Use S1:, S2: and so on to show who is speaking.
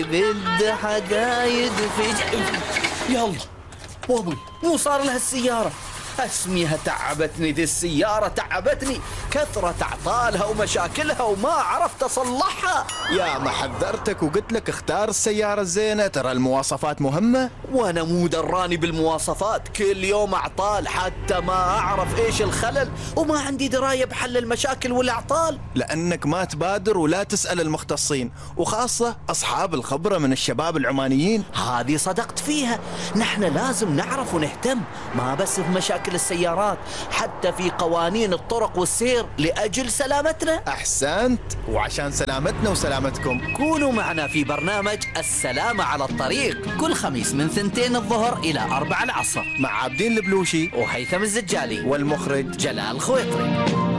S1: بده حقايد يلا بابي، مو صار لها السيارة. اسميها تعبتني ذي السيارة، تعبتني كثرة اعطالها ومشاكلها وما عرفت اصلحها.
S2: يا ما حذرتك وقلت لك اختار السيارة الزينة، ترى المواصفات مهمة.
S1: وانا مو دراني بالمواصفات، كل يوم اعطال حتى ما اعرف ايش الخلل، وما عندي دراية بحل المشاكل والاعطال.
S2: لأنك ما تبادر ولا تسأل المختصين، وخاصة أصحاب الخبرة من الشباب العمانيين.
S1: هذه صدقت فيها، نحن لازم نعرف ونهتم، ما بس في مشاكل السيارات، حتى في قوانين الطرق والسير لأجل سلامتنا.
S2: أحسنت، وعشان سلامتنا وسلامتكم
S1: كونوا معنا في برنامج السلامة على الطريق كل خميس من 2 الظهر إلى 4 العصر
S2: مع عابدين البلوشي
S1: وهيثم الزجالي
S2: والمخرج
S1: جلال خويطري.